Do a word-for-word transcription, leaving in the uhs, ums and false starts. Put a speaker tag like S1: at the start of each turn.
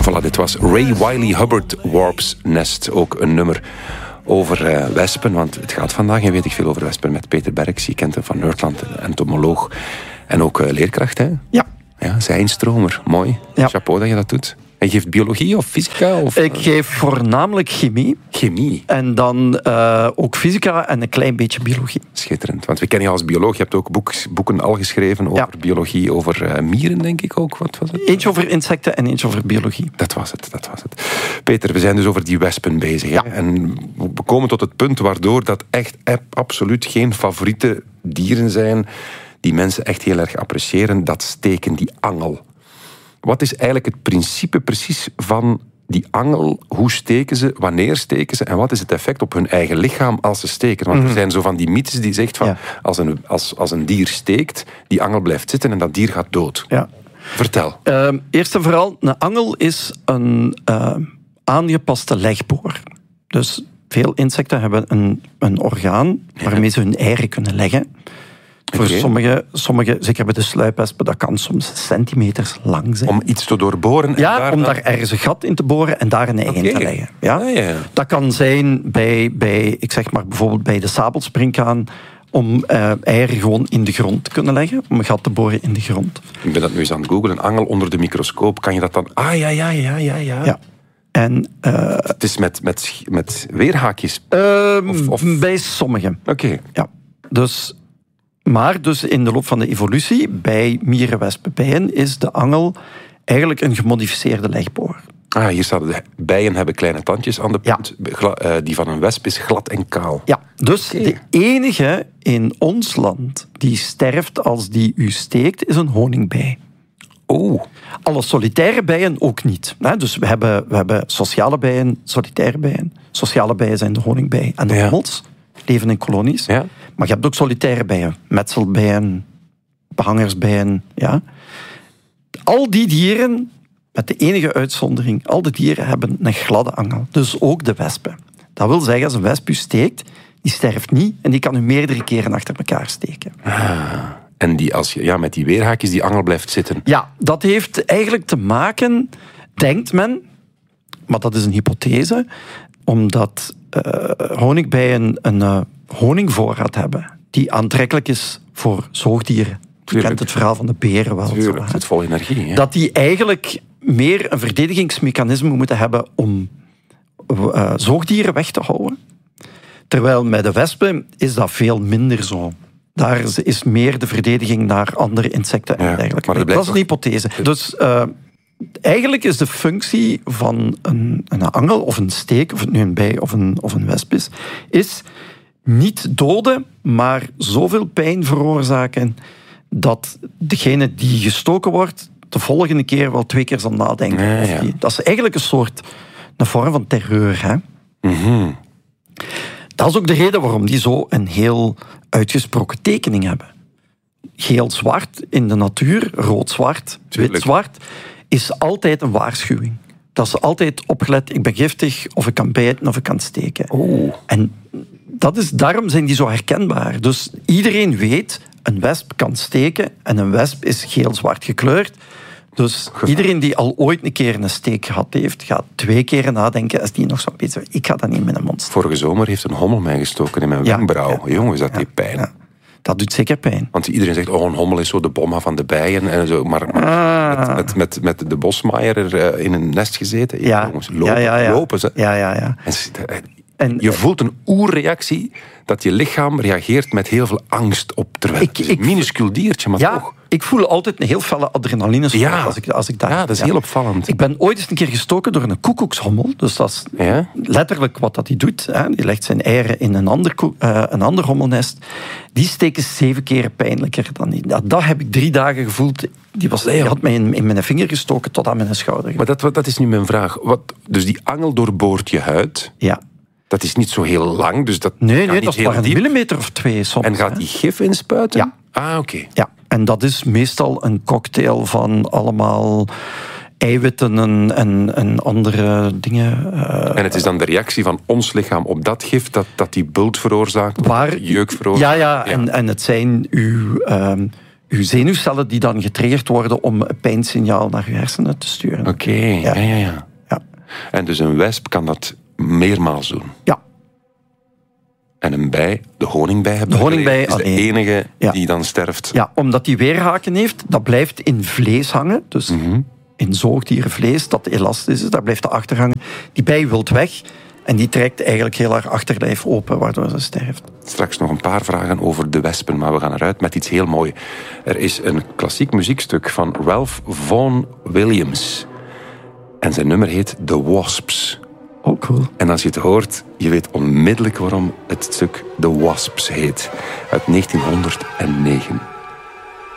S1: Voilà, dit was Ray Wylie Hubbard, Warp's Nest. Ook een nummer over uh, wespen, want het gaat vandaag en weet ik veel over wespen met Peter Berks. Je kent hem van Nerdland, een entomoloog en ook uh, leerkracht, hè?
S2: Ja.
S1: Ja, zijnstromer, mooi. Ja. Chapeau dat je dat doet. En je geeft biologie of fysica? Of,
S2: ik geef voornamelijk chemie.
S1: Chemie.
S2: En dan uh, ook fysica en een klein beetje biologie.
S1: Schitterend. Want we kennen je als bioloog. Je hebt ook boek, boeken al geschreven over ja. biologie, over uh, mieren, denk ik ook. Wat was het?
S2: Eentje over insecten en eentje over biologie.
S1: Dat was het, dat was het. Peter, we zijn dus over die wespen bezig. Ja. Hè? En we komen tot het punt waardoor dat echt absoluut geen favoriete dieren zijn die mensen echt heel erg appreciëren. Dat steken, die angel. Wat is eigenlijk het principe precies van die angel? Hoe steken ze? Wanneer steken ze? En wat is het effect op hun eigen lichaam als ze steken? Want mm-hmm. er zijn zo van die mythes die zegt van... Ja. Als, een, als, als een dier steekt, die angel blijft zitten en dat dier gaat dood. Ja. Vertel.
S2: Uh, eerst en vooral, een angel is een uh, aangepaste legboor. Dus veel insecten hebben een, een orgaan waarmee ja. ze hun eieren kunnen leggen. Voor okay. sommige, sommige, zeker bij de sluipwespen, dat kan soms centimeters lang zijn.
S1: Om iets te doorboren? En
S2: ja,
S1: daar
S2: om
S1: dan...
S2: daar ergens een gat in te boren en daar een ei okay. in te leggen. Ja?
S1: Ah, ja.
S2: Dat kan zijn bij, bij, ik zeg maar bijvoorbeeld bij de sabelspringkaan, om uh, eieren gewoon in de grond te kunnen leggen, om een gat te boren in de grond.
S1: Ik ben dat nu eens aan het googlen, een angel onder de microscoop, kan je dat dan... Ah, ja, ja, ja, ja, ja.
S2: ja. En, uh,
S1: het is met, met, met weerhaakjes?
S2: Uh, of, of... Bij sommigen.
S1: Oké. Okay.
S2: Ja. Dus... Maar dus in de loop van de evolutie, bij mieren, wespen, bijen, is de angel eigenlijk een gemodificeerde legboor.
S1: Ah, hier staat de bijen hebben kleine tandjes aan de punt. Ja. Gla, uh, die van een wesp is glad en kaal.
S2: Ja, dus okay. de enige in ons land die sterft als die u steekt, is een honingbij.
S1: Oh.
S2: Alle solitaire bijen ook niet. Dus we hebben, we hebben sociale bijen, solitaire bijen. Sociale bijen zijn de honingbij en de hommels. Ja. Leven in kolonies.
S1: Ja.
S2: Maar je hebt ook solitaire bijen. Metselbijen, behangersbijen. Ja. Al die dieren, met de enige uitzondering, al die dieren hebben een gladde angel. Dus ook de wespen. Dat wil zeggen, als een wesp u steekt, die sterft niet en die kan u meerdere keren achter elkaar steken.
S1: Ah, en die, als je, ja, met die weerhaakjes die angel blijft zitten.
S2: Ja, dat heeft eigenlijk te maken, denkt men, maar dat is een hypothese, omdat uh, honingbijen een uh, honingvoorraad hebben die aantrekkelijk is voor zoogdieren. Je kent het verhaal van de beren wel.
S1: Tuurlijk,
S2: zo,
S1: het zit vol energie. Hè?
S2: Dat die eigenlijk meer een verdedigingsmechanisme moeten hebben om uh, zoogdieren weg te houden. Terwijl met de wespen is dat veel minder zo. Daar is meer de verdediging naar andere insecten en ja, dergelijke. Dat is een hypothese. Dus... Uh, Eigenlijk is de functie van een, een angel of een steek, of het nu een bij of een, of een wesp is, is niet doden, maar zoveel pijn veroorzaken dat degene die gestoken wordt de volgende keer wel twee keer zal nadenken.
S1: Ja, ja.
S2: Die, dat is eigenlijk een soort, een vorm van terreur. Hè?
S1: Mm-hmm.
S2: Dat is ook de reden waarom die zo een heel uitgesproken tekening hebben. Geel-zwart in de natuur, rood-zwart, wit-zwart, is altijd een waarschuwing. Dat is altijd opgelet, ik ben giftig, of ik kan bijten, of ik kan steken.
S1: Oh.
S2: En dat is, daarom zijn die zo herkenbaar. Dus iedereen weet, een wesp kan steken en een wesp is geel-zwart gekleurd. Dus Gevaar. Iedereen die al ooit een keer een steek gehad heeft, gaat twee keer nadenken als die nog zo weet. Ik ga dat niet met een mond steken.
S1: Vorige zomer heeft een hommel mij gestoken in mijn ja, wenkbrauw. Ja, Jongens, dat ja, deed pijn. Ja.
S2: Dat doet zeker pijn.
S1: Want iedereen zegt, oh, een hommel is zo de bomma van de bijen. En zo. Maar, maar ah. met, met, met de bosmaaier er in een nest gezeten.
S2: Ja.
S1: Jongens, lopen,
S2: ja, ja, ja.
S1: lopen ze.
S2: Ja, ja, ja.
S1: En, en je voelt een oerreactie dat je lichaam reageert met heel veel angst op. Terwijl ik, het is een ik, minuscuul diertje, maar
S2: ja,
S1: toch.
S2: Ik voel altijd een heel felle adrenaline
S1: ja.
S2: als ik, als ik daar...
S1: Ja, dat is ja. heel opvallend.
S2: Ik ben ooit eens een keer gestoken door een koekoekshommel. Dus dat is
S1: ja?
S2: letterlijk wat dat hij doet. Hè. Die legt zijn eieren in een ander, uh, een ander hommelnest. Die steken zeven keer pijnlijker dan die. Dat, dat heb ik drie dagen gevoeld. Die, was, die had mij in, in mijn vinger gestoken tot aan mijn schouder.
S1: Maar dat, dat is nu mijn vraag. Wat, dus die angel doorboort je huid.
S2: Ja.
S1: Dat is niet zo heel lang, dus dat
S2: Nee, nee
S1: niet
S2: dat is
S1: heel
S2: maar een
S1: diep.
S2: millimeter of twee soms.
S1: En gaat die gif inspuiten?
S2: Ja.
S1: Ah, oké. Okay.
S2: Ja, en dat is meestal een cocktail van allemaal eiwitten en, en, en andere dingen. Uh,
S1: en het is dan de reactie van ons lichaam op dat gif dat, dat die bult veroorzaakt,
S2: waar,
S1: jeuk veroorzaakt?
S2: Ja, ja, ja. En, en het zijn uw, um, uw zenuwcellen die dan getriggerd worden om een pijnsignaal naar uw hersenen te sturen.
S1: Oké, okay, ja. Ja, ja, ja.
S2: ja.
S1: En dus een wesp kan dat meermaals doen?
S2: Ja.
S1: En een bij, de honingbij, heb
S2: de honingbij
S1: is de
S2: alleen.
S1: enige
S2: ja.
S1: die dan sterft?
S2: Ja, omdat die weerhaken heeft, dat blijft in vlees hangen. Dus mm-hmm. in zoogdierenvlees, dat elastisch is, daar blijft de achter hangen. Die bij wilt weg en die trekt eigenlijk heel haar achterlijf open, waardoor ze sterft.
S1: Straks nog een paar vragen over de wespen, maar we gaan eruit met iets heel moois. Er is een klassiek muziekstuk van Ralph Vaughan Williams. En zijn nummer heet The Wasps.
S2: Oh, cool.
S1: En als je het hoort, je weet onmiddellijk waarom het stuk The Wasps heet. Uit negentienhonderdnegen.